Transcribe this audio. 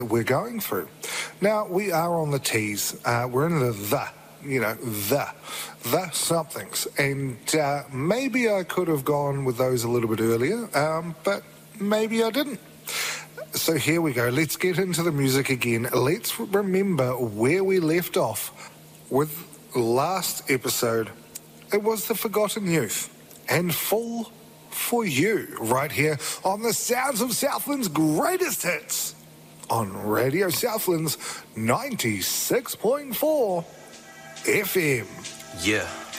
we're going through. Now, we are on the T's. We're in the somethings. And maybe I could have gone with those a little bit earlier, but maybe I didn't. So here we go. Let's get into the music again. Let's remember where we left off with last episode. It was the Forgotten Youth and Fall for You right here on the Sounds of Southland's Greatest Hits on Radio Southland's 96.4 FM. Yeah.